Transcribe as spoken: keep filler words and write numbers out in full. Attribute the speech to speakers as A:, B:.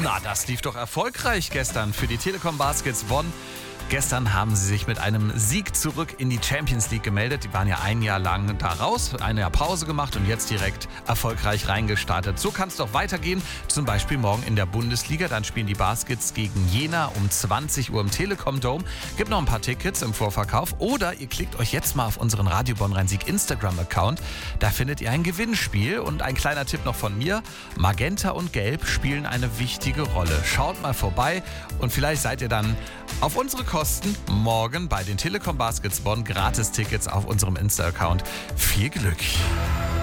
A: Na, das lief doch erfolgreich gestern für die Telekom Baskets Bonn. Gestern haben sie sich mit einem Sieg zurück in die Champions League gemeldet. Die waren ja ein Jahr lang da raus, eine Jahr Pause gemacht und jetzt direkt erfolgreich reingestartet. So kann es doch weitergehen, zum Beispiel morgen in der Bundesliga. Dann spielen die Baskets gegen Jena um zwanzig Uhr im Telekom Dome. Gibt noch ein paar Tickets im Vorverkauf. Oder ihr klickt euch jetzt mal auf unseren Radio Bonn Rhein-Sieg Instagram-Account. Da findet ihr ein Gewinnspiel. Und ein kleiner Tipp noch von mir. Magenta und Gelb spielen eine wichtige Rolle. Schaut mal vorbei und vielleicht seid ihr dann auf unsere Kosten morgen bei den Telekom Baskets Bonn Gratis-Tickets auf unserem Insta-Account. Viel Glück!